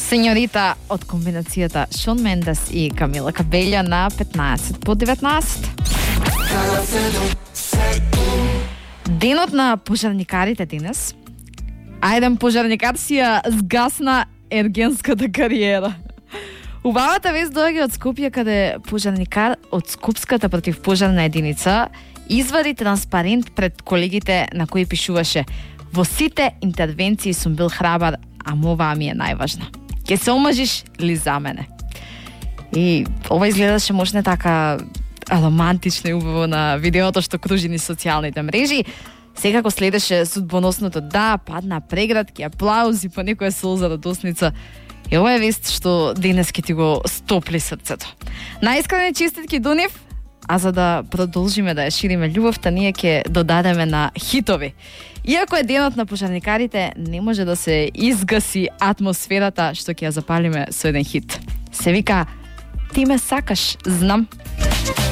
Сеньорита од комбинацијата Шон Мендес и Камила Кабелја на 15 по 19. Денот на пожарникарите денес. А еден пожарникар си ја згасна ергенската кариера. Убавата вест доаѓа од Скопје, каде пожарникар од Скопската противпожарна единица извади транспарент пред колегите на кој пишуваше: "Во сите интервенции сум бил храбар, а оваа ми е најважна. Ке се омажиш ли за мене?" И ова изгледаше можне така романтично и убаво на видеото што кружи низ социјалните мрежи. Секако следеше судбоносното да, падна преградки, аплаузи, по некоја солза радосница. И ова е вест што денес ке ти го стопли срцето. Најискрени честитки до нив, а за да продолжиме да ја шириме љубовта, ние ќе додадеме на хитови. Иако е денот на пожарникарите, не може да се изгаси атмосферата што ќе ја запалиме со еден хит. Се вика "Ти ме сакаш, знам".